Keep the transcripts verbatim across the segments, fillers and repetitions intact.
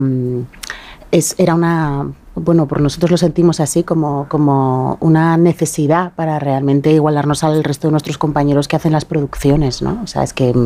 es, era una... Bueno, por nosotros lo sentimos así, como, como una necesidad para realmente igualarnos al resto de nuestros compañeros que hacen las producciones, ¿no? O sea, es que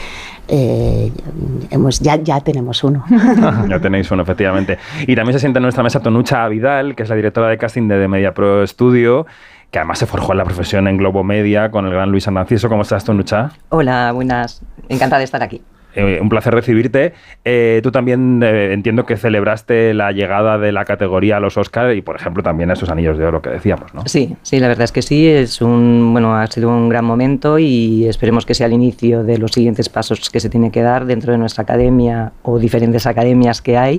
eh, hemos, ya, ya tenemos uno. Ya tenéis uno, efectivamente. Y también se sienta en nuestra mesa Tonucha Vidal, que es la directora de casting de The Media Pro Studio, que además se forjó en la profesión en Globo Media con el gran Luis Andanciso. ¿Cómo estás, Tonucha? Hola, buenas. Encantada de estar aquí. Eh, un placer recibirte. Eh, tú también eh, entiendo que celebraste la llegada de la categoría a los Oscar y, por ejemplo, también a esos anillos de oro que decíamos, ¿no? Sí, sí, la verdad es que sí. Es un, bueno, ha sido un gran momento y esperemos que sea el inicio de los siguientes pasos que se tiene que dar dentro de nuestra academia o diferentes academias que hay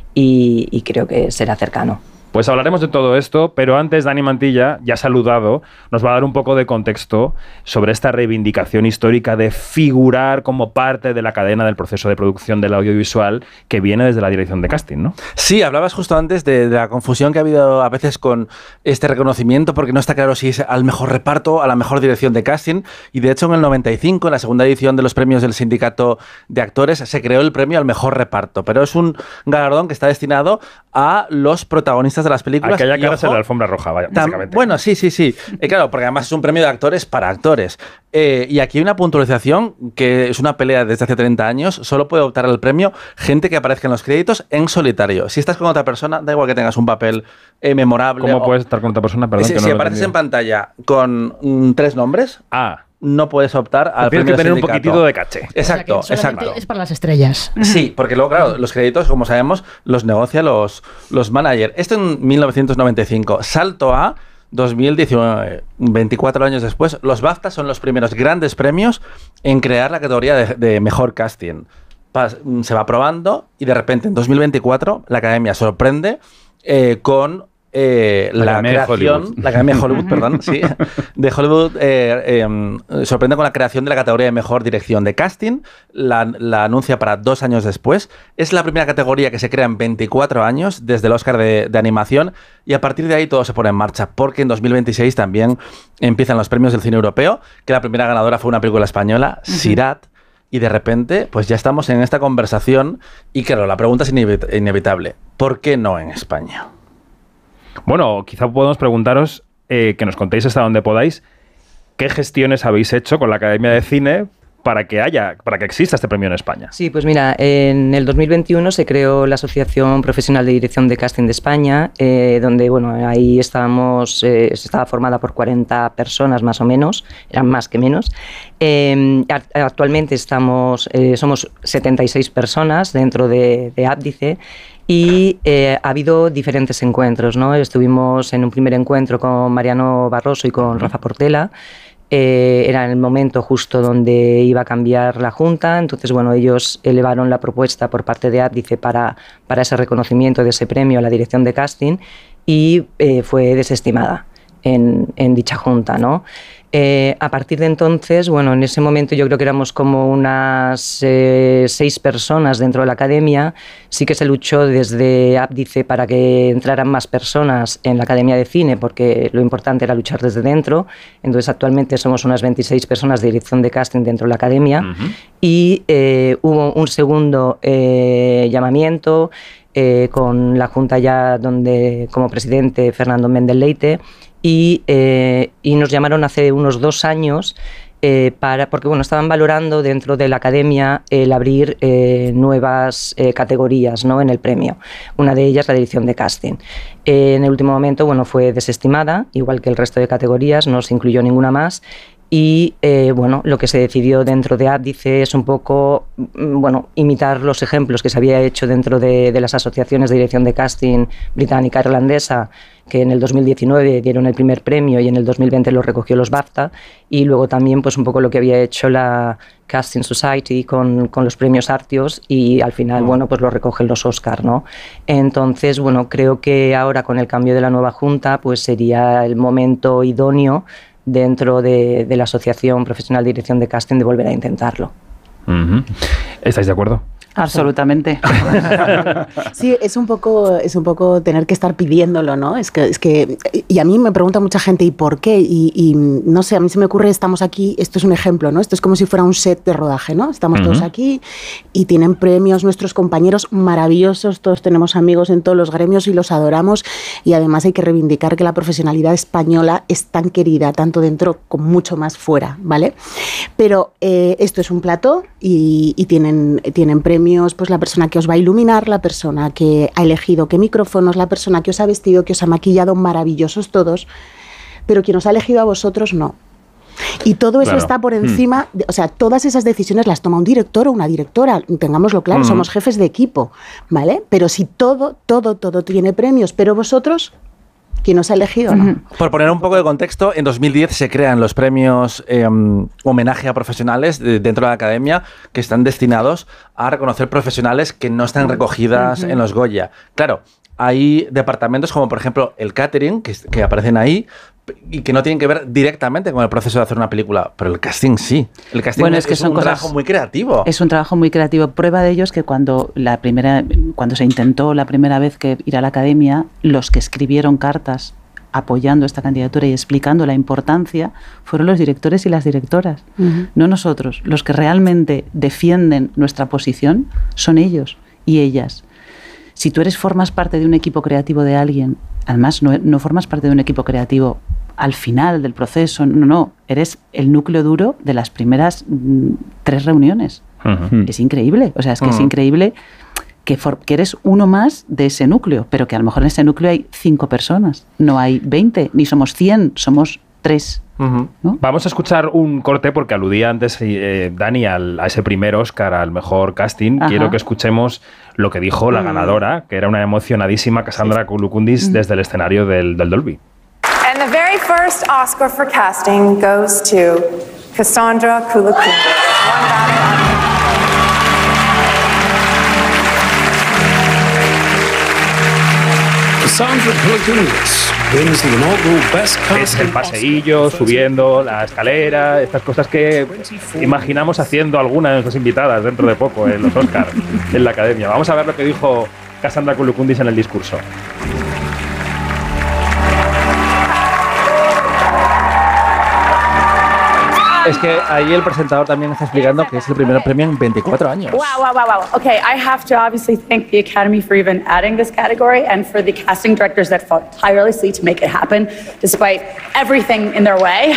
y, y creo que será cercano. Pues hablaremos de todo esto, pero antes Dani Mantilla, ya saludado, nos va a dar un poco de contexto sobre esta reivindicación histórica de figurar como parte de la cadena del proceso de producción del audiovisual que viene desde la dirección de casting, ¿no? Sí, hablabas justo antes de, de la confusión que ha habido a veces con este reconocimiento, porque no está claro si es al mejor reparto, a la mejor dirección de casting, y de hecho en el noventa y cinco, en la segunda edición de los premios del Sindicato de Actores, se creó el premio al mejor reparto, pero es un galardón que está destinado a los protagonistas de las películas. Aquella caras en la alfombra roja, vaya, básicamente. Bueno, sí, sí, sí. Eh, claro, porque además es un premio de actores para actores. Eh, y aquí hay una puntualización que es una pelea desde hace treinta años. Solo puede optar al premio gente que aparezca en los créditos en solitario. Si estás con otra persona, da igual que tengas un papel eh, memorable. ¿Cómo o... puedes estar con otra persona? Perdón, si que no si lo apareces entendí. en pantalla con mm, tres nombres... Ah. No puedes optar al Tienes premio que tener un sindicato. poquitito de caché. Exacto, o sea que solamente exacto. es para las estrellas. Sí, porque luego, claro, los créditos, como sabemos, los negocia los, los managers. Esto en mil novecientos noventa y cinco. Salto a dos mil diecinueve, veinticuatro años después. Los BAFTA son los primeros grandes premios en crear la categoría de, de mejor casting. Pas, se va probando y de repente en dos mil veinticuatro la Academia sorprende eh, con... Eh, la, la creación, la Academia de Hollywood, perdón, sí, de Hollywood eh, eh, sorprende con la creación de la categoría de mejor dirección de casting, la, la anuncia para dos años después, es la primera categoría que se crea en veinticuatro años desde el Oscar de, de animación y a partir de ahí todo se pone en marcha porque en dos mil veintiséis también empiezan los premios del cine europeo, que la primera ganadora fue una película española, uh-huh. Sirat, y de repente pues ya estamos en esta conversación y claro, la pregunta es inevit- inevitable, ¿por qué no en España? Bueno, quizá podemos preguntaros, eh, que nos contéis hasta donde podáis, ¿qué gestiones habéis hecho con la Academia de Cine para que haya, para que exista este premio en España? Sí, pues mira, en el dos mil veintiuno se creó la Asociación Profesional de Dirección de Casting de España, eh, donde, bueno, ahí estábamos, eh, estaba formada por cuarenta personas más o menos, eran más que menos. Eh, actualmente estamos, eh, somos setenta y seis personas dentro de, de Ábdice. Y eh, ha habido diferentes encuentros, ¿no? Estuvimos en un primer encuentro con Mariano Barroso y con Rafa Portela. Eh, era en el momento justo donde iba a cambiar la Junta, entonces bueno, ellos elevaron la propuesta por parte de Ábdice para, para ese reconocimiento de ese premio a la dirección de casting y eh, fue desestimada en, en dicha Junta, ¿no? Eh, a partir de entonces, bueno, en ese momento yo creo que éramos como unas eh, seis personas dentro de la Academia. Sí que se luchó desde Ábdice para que entraran más personas en la Academia de Cine, porque lo importante era luchar desde dentro. Entonces, actualmente somos unas veintiséis personas de dirección de casting dentro de la Academia. Uh-huh. Y eh, hubo un segundo eh, llamamiento eh, con la Junta ya donde, como presidente, Fernando Méndez Leite. Y, eh, y nos llamaron hace unos dos años eh, para, porque bueno, estaban valorando dentro de la Academia el abrir eh, nuevas eh, categorías, ¿no? En el premio. Una de ellas la dirección de casting. Eh, en el último momento bueno, fue desestimada, igual que el resto de categorías, no se incluyó ninguna más. Y eh, bueno, lo que se decidió dentro de Ábdice es un poco bueno, imitar los ejemplos que se había hecho dentro de, de las asociaciones de dirección de casting británica e irlandesa, que en el dos mil diecinueve dieron el primer premio y en el dos mil veinte lo recogió los BAFTA, y luego también pues un poco lo que había hecho la Casting Society con, con los premios Artios y al final mm. bueno, pues lo recogen los Oscar, ¿no? Entonces, bueno, creo que ahora con el cambio de la nueva Junta pues sería el momento idóneo dentro de, de la Asociación Profesional de Dirección de Casting de volver a intentarlo. Uh-huh. ¿Estáis de acuerdo? Absolutamente. Sí, es un poco, es un poco tener que estar pidiéndolo, ¿no? Es que, es que, y a mí me pregunta mucha gente, ¿y por qué? Y, y no sé, a mí se me ocurre, estamos aquí, esto es un ejemplo, ¿no? Esto es como si fuera un set de rodaje, ¿no? Estamos uh-huh. todos aquí y tienen premios nuestros compañeros maravillosos, todos tenemos amigos en todos los gremios y los adoramos, y además hay que reivindicar que la profesionalidad española es tan querida, tanto dentro como mucho más fuera, ¿vale? Pero eh, esto es un plató y, y tienen, tienen premios, pues la persona que os va a iluminar, la persona que ha elegido qué micrófonos, la persona que os ha vestido, que os ha maquillado, maravillosos todos, pero quien os ha elegido a vosotros no. Y todo eso claro. está por encima, de, o sea, todas esas decisiones las toma un director o una directora, tengámoslo claro, mm. somos jefes de equipo, ¿vale? Pero si todo, todo, todo tiene premios, pero vosotros... ¿Quién os ha elegido? ¿No? Por poner un poco de contexto, en dos mil diez se crean los premios eh, homenaje a profesionales de, dentro de la academia que están destinados a reconocer profesionales que no están recogidas uh-huh. en los Goya. Claro, hay departamentos como por ejemplo el catering que, que aparecen ahí y que no tienen que ver directamente con el proceso de hacer una película, pero el casting sí. El casting bueno, es, que es son un cosas, trabajo muy creativo. Es un trabajo muy creativo. Prueba de ello es que cuando la primera, cuando se intentó la primera vez que ir a la academia, los que escribieron cartas apoyando esta candidatura y explicando la importancia fueron los directores y las directoras, uh-huh. no nosotros. Los que realmente defienden nuestra posición son ellos y ellas. Si tú eres formas parte de un equipo creativo de alguien, además no, no formas parte de un equipo creativo al final del proceso, no, no, eres el núcleo duro de las primeras mm, tres reuniones. Uh-huh. Es increíble, o sea, es que uh-huh. es increíble que, for, que eres uno más de ese núcleo, pero que a lo mejor en ese núcleo hay cinco personas, no hay veinte, ni somos cien, somos tres. Uh-huh. ¿No? Vamos a escuchar un corte porque aludía antes eh, Dani al, a ese primer Oscar al mejor casting. Ajá. Quiero que escuchemos lo que dijo la ganadora, que era una emocionadísima Cassandra Koulikoundis, desde el escenario del, del Dolby. And the very first Oscar for casting goes to Cassandra Koulikoundis. Cassandra Koulikoundis wins the inaugural Best Casting. Es el paseillo, subiendo la escalera, estas cosas que imaginamos haciendo alguna de nuestras invitadas dentro de poco en los Oscars, en la Academia. Vamos a ver lo que dijo Cassandra Koulikoundis en el discurso. Es que ahí el presentador también está explicando que es el primer premio en veinticuatro años. Wow, wow, wow, wow. Okay, I have to obviously thank the Academy for even adding this category and for the casting directors that fought tirelessly to make it happen despite everything in their way.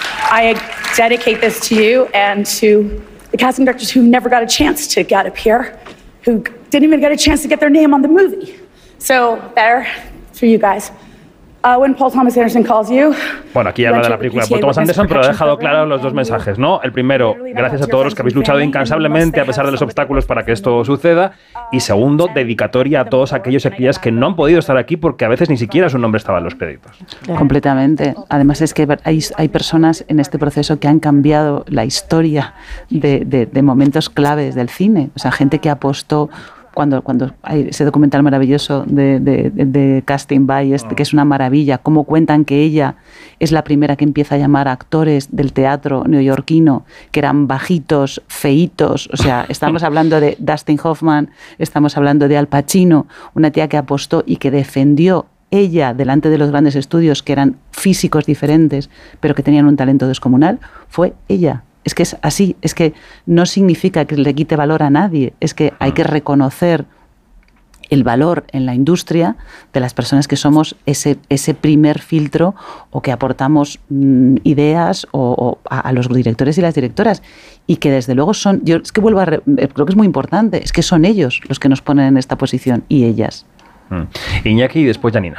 I dedicate this to you and to the casting directors who never got a chance to get up here, who didn't even get a chance to get their name on the movie. So, there for you guys. Uh, when Paul Thomas Anderson calls you, bueno, aquí habla de la película Paul Thomas Anderson, pero ha dejado claro los dos mensajes, ¿no? El primero, gracias a todos los que habéis luchado incansablemente a pesar de los obstáculos para que esto suceda. Y segundo, dedicatoria a todos aquellos y aquellas que no han podido estar aquí porque a veces ni siquiera su nombre estaba en los créditos. Completamente. Además es que hay, hay personas en este proceso que han cambiado la historia de, de, de momentos claves del cine. O sea, gente que apostó... Cuando, cuando hay ese documental maravilloso de, de, de, de Casting By, este, que es una maravilla, cómo cuentan que ella es la primera que empieza a llamar a actores del teatro neoyorquino, que eran bajitos, feitos, o sea, estamos hablando de Dustin Hoffman, estamos hablando de Al Pacino, una tía que apostó y que defendió ella delante de los grandes estudios, que eran físicos diferentes, pero que tenían un talento descomunal, fue ella. Es que es así, es que no significa que le quite valor a nadie, es que hay que reconocer el valor en la industria de las personas que somos ese, ese primer filtro o que aportamos mmm, ideas o, o a, a los directores y las directoras y que desde luego son, yo es que vuelvo a, re, creo que es muy importante, es que son ellos los que nos ponen en esta posición y ellas. Mm. Iñaki y después Janina.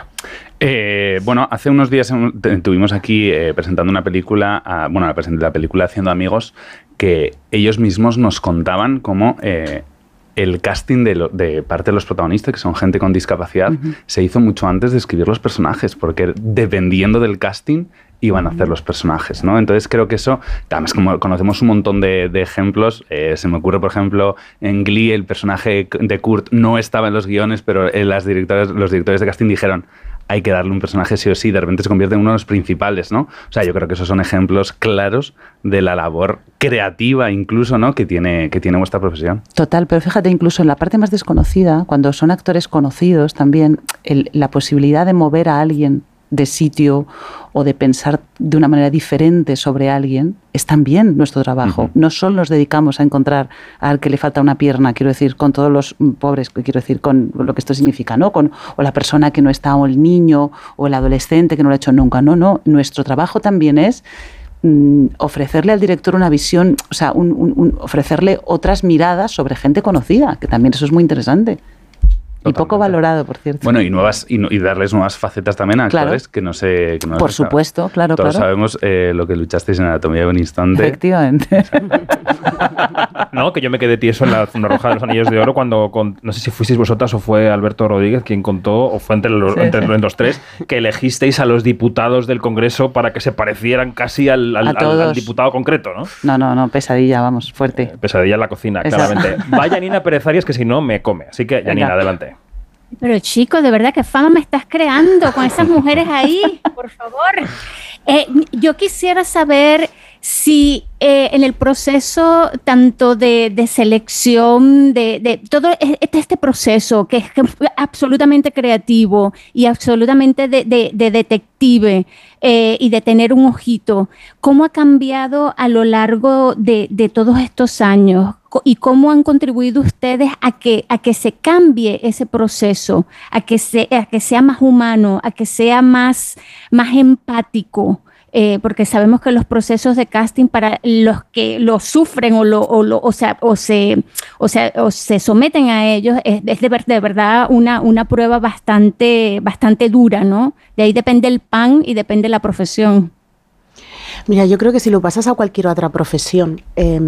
Eh, bueno, hace unos días tuvimos aquí eh, presentando una película, a, bueno, la, la película Haciendo Amigos, que ellos mismos nos contaban cómo eh, el casting de, lo, de parte de los protagonistas, que son gente con discapacidad, uh-huh. se hizo mucho antes de escribir los personajes, porque dependiendo del casting iban a hacer los personajes, ¿no? Entonces creo que eso, además como conocemos un montón de, de ejemplos, eh, se me ocurre, por ejemplo, en Glee el personaje de Kurt no estaba en los guiones, pero las directoras, los directores de casting dijeron: hay que darle un personaje sí o sí, de repente se convierte en uno de los principales, ¿no? O sea, yo creo que esos son ejemplos claros de la labor creativa incluso, ¿no? que tiene, que tiene vuestra profesión. Total, pero fíjate, incluso en la parte más desconocida, cuando son actores conocidos también, el, la posibilidad de mover a alguien de sitio o de pensar de una manera diferente sobre alguien es también nuestro trabajo. Uh-huh. No solo nos dedicamos a encontrar al que le falta una pierna, quiero decir, con todos los pobres, quiero decir, con lo que esto significa, ¿no? Con, o la persona que no está, o el niño, o el adolescente que no lo ha hecho nunca. No, no. Nuestro trabajo también es mm, ofrecerle al director una visión, o sea, un, un, un, ofrecerle otras miradas sobre gente conocida, que también eso es muy interesante. Y poco valorado, por cierto. Bueno, y nuevas y, y darles nuevas facetas también a actores claro. que no sé... Que no por supuesto, claro, Todos claro. sabemos eh, lo que luchasteis en Anatomía de un instante. Efectivamente. No, que yo me quedé tieso en la Alfombra Roja de los Anillos de Oro cuando, con, no sé si fuisteis vosotras o fue Alberto Rodríguez quien contó, o fue entre los, sí, entre sí. los tres, que elegisteis a los diputados del Congreso para que se parecieran casi al, al, al, al diputado concreto, ¿no? No, no, no, pesadilla, vamos, fuerte. Eh, pesadilla en la cocina, Esa. claramente. Va Janina Pérez Arias, que si no, me come. Así que, Janina, adelante. Pero chicos, de verdad, ¿qué fama me estás creando con esas mujeres ahí? Por favor. Eh, yo quisiera saber si eh, en el proceso tanto de, de selección, de, de todo este, este proceso que es absolutamente creativo y absolutamente de, de, de detective eh, y de tener un ojito, ¿cómo ha cambiado a lo largo de, de todos estos años? ¿Y cómo han contribuido ustedes a que, a que se cambie ese proceso, a que, se, a que sea más humano, a que sea más, más empático? Eh, porque sabemos que los procesos de casting para los que lo sufren o, lo, o, lo, o, sea, o, se, o, sea, o se someten a ellos es, es de, ver, de verdad una, una prueba bastante, bastante dura, ¿no? De ahí depende el pan y depende la profesión. Mira, yo creo que si lo pasas a cualquier otra profesión, eh,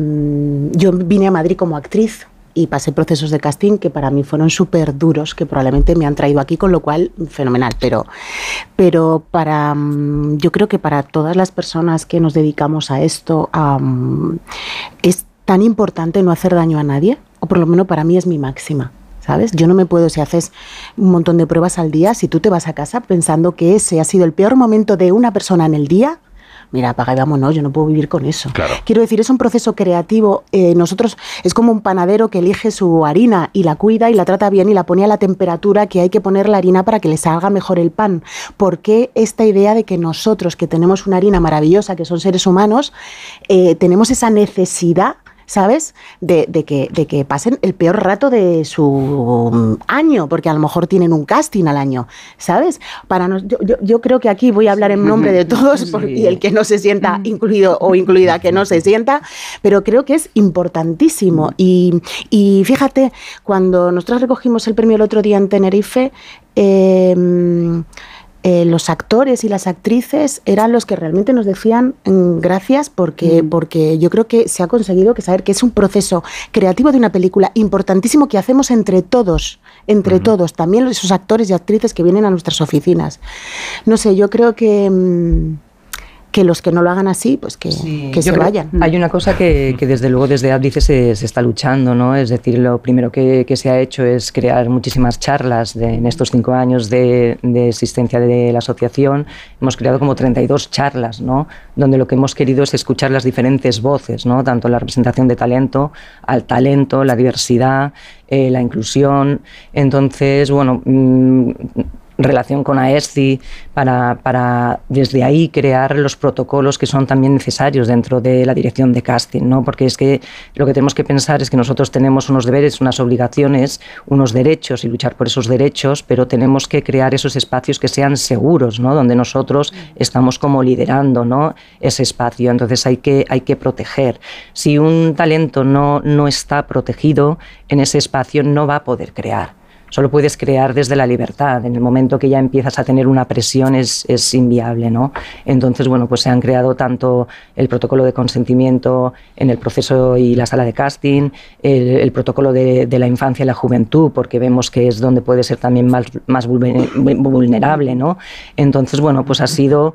yo vine a Madrid como actriz y pasé procesos de casting que para mí fueron súper duros, que probablemente me han traído aquí, con lo cual, fenomenal. Pero, pero para, yo creo que para todas las personas que nos dedicamos a esto, um, es tan importante no hacer daño a nadie, o por lo menos para mí es mi máxima. ¿Sabes? Yo no me puedo, si haces un montón de pruebas al día, si tú te vas a casa pensando que ese ha sido el peor momento de una persona en el día, mira, apaga y vámonos, yo no puedo vivir con eso. Claro. Quiero decir, es un proceso creativo. Eh, nosotros, es como un panadero que elige su harina y la cuida y la trata bien y la pone a la temperatura que hay que poner la harina para que le salga mejor el pan. ¿Por qué esta idea de que nosotros, que tenemos una harina maravillosa, que son seres humanos, eh, tenemos esa necesidad, ¿sabes? De, de, que, de que pasen el peor rato de su año, porque a lo mejor tienen un casting al año, ¿sabes? Para nos, yo, yo, yo creo que aquí voy a hablar en nombre de todos, sí. porque, y el que no se sienta incluido o incluida que no se sienta, pero creo que es importantísimo. Y, y fíjate, cuando nosotros recogimos el premio el otro día en Tenerife, eh, Eh, los actores y las actrices eran los que realmente nos decían mm, gracias porque, mm. porque yo creo que se ha conseguido que saber que es un proceso creativo de una película importantísimo que hacemos entre todos, entre mm. todos, también esos actores y actrices que vienen a nuestras oficinas. No sé, yo creo que... Mm, que los que no lo hagan así, pues que, sí, que se vayan. Hay una cosa que, que desde luego desde Ábdice se, se está luchando, ¿no? Es decir, lo primero que, que se ha hecho es crear muchísimas charlas de, en estos cinco años de, de existencia de la asociación. Hemos creado como treinta y dos charlas, ¿no? Donde lo que hemos querido es escuchar las diferentes voces, ¿no? Tanto la representación de talento, al talento, la diversidad, eh, la inclusión. Entonces, bueno... Mmm, relación con AESCI para, para desde ahí crear los protocolos que son también necesarios dentro de la dirección de casting, ¿no? Porque es que lo que tenemos que pensar es que nosotros tenemos unos deberes, unas obligaciones, unos derechos y luchar por esos derechos, pero tenemos que crear esos espacios que sean seguros, ¿no? Donde nosotros estamos como liderando, ¿no? Ese espacio, entonces hay que, hay que proteger. Si un talento no, no está protegido en ese espacio no va a poder crear. Solo puedes crear desde la libertad. En el momento que ya empiezas a tener una presión es, es inviable, ¿no? Entonces, bueno, pues se han creado tanto el protocolo de consentimiento en el proceso y la sala de casting, el, el protocolo de, de la infancia y la juventud, porque vemos que es donde puede ser también más, más vulnerable, ¿no? Entonces, bueno, pues ha sido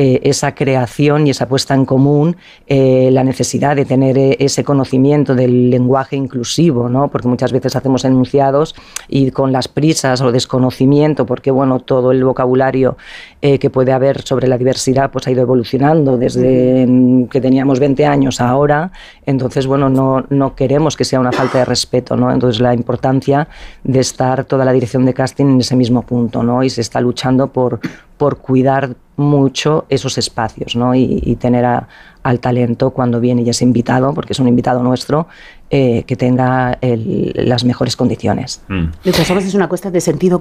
eh, esa creación y esa puesta en común, eh, la necesidad de tener eh, ese conocimiento del lenguaje inclusivo, ¿no? Porque muchas veces hacemos enunciados y con las prisas o desconocimiento, porque bueno, todo el vocabulario eh, que puede haber sobre la diversidad pues ha ido evolucionando desde mm. que teníamos veinte años a ahora, entonces bueno, no, no queremos que sea una falta de respeto, ¿no? Entonces la importancia de estar toda la dirección de casting en ese mismo punto, ¿no? Y se está luchando por, por cuidar mucho esos espacios, ¿no? Y, y tener a, al talento cuando viene y es invitado, porque es un invitado nuestro, eh, que tenga el, las mejores condiciones. Mm. De todas formas, es una cuestión de sentido